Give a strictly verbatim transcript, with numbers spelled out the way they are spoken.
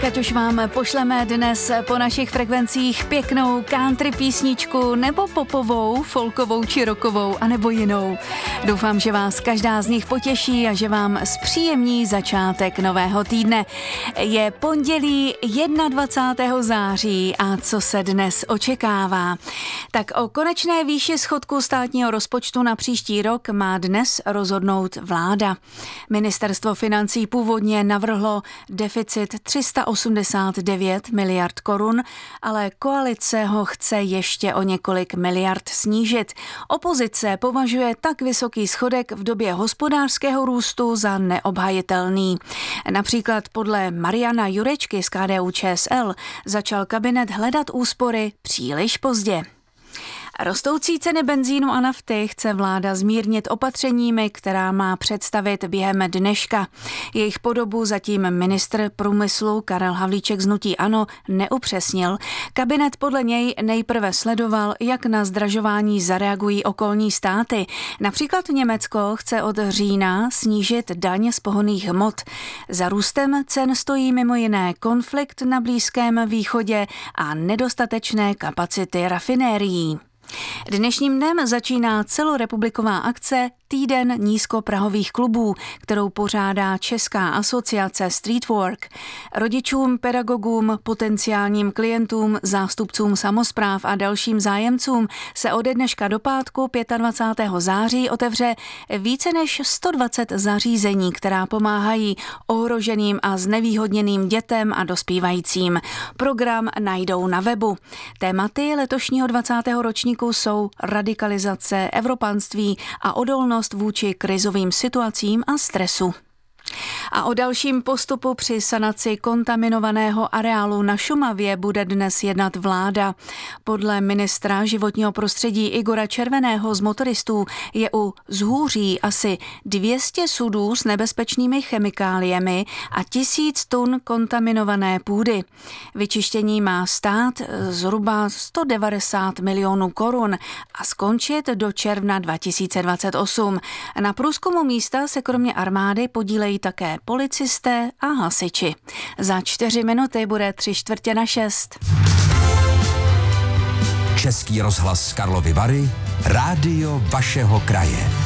Ať už vám pošleme dnes po našich frekvencích pěknou country písničku nebo popovou, folkovou či rockovou, anebo jinou. Doufám, že vás každá z nich potěší a že vám zpříjemní začátek nového týdne. Je pondělí dvacátého prvního září a co se dnes očekává? Tak o konečné výši schodku státního rozpočtu na příští rok má dnes rozhodnout vláda. Ministerstvo financí původně navrhlo deficit tři sta osmdesát devět miliard korun, ale koalice ho chce ještě o několik miliard snížit. Opozice považuje tak vysoký schodek v době hospodářského růstu za neobhajitelný. Například podle Mariana Jurečky z K D U Č S L začal kabinet hledat úspory příliš pozdě. Rostoucí ceny benzínu a nafty chce vláda zmírnit opatřeními, která má představit během dneška. Jejich podobu zatím ministr průmyslu Karel Havlíček z hnutí ANO neupřesnil. Kabinet podle něj nejprve sledoval, jak na zdražování zareagují okolní státy. Například Německo chce od října snížit daň z pohonných hmot. Za růstem cen stojí mimo jiné konflikt na Blízkém východě a nedostatečné kapacity rafinérií. Dnešním dnem začíná celorepubliková akce Týden nízkoprahových klubů, kterou pořádá Česká asociace Streetwork. Rodičům, pedagogům, potenciálním klientům, zástupcům samospráv a dalším zájemcům se ode dneška do pátku dvacátého pátého září otevře více než sto dvacet zařízení, která pomáhají ohroženým a znevýhodněným dětem a dospívajícím. Program najdou na webu. Tématy letošního dvacátého ročníku jsou radikalizace, evropanství a odolnost vůči krizovým situacím a stresu. A o dalším postupu při sanaci kontaminovaného areálu na Šumavě bude dnes jednat vláda. Podle ministra životního prostředí Igora Červeného z motoristů je u Zhůří asi dvě stě sudů s nebezpečnými chemikáliemi a tisíc tun kontaminované půdy. Vyčištění má stát zhruba sto devadesát milionů korun a skončit do června dva tisíce dvacet osm. Na průzkumu místa se kromě armády podílejí také policisté a hasiči. Za čtyři minuty bude tři čtvrtě na šest. Český rozhlas Karlovy Vary, rádio vašeho kraje.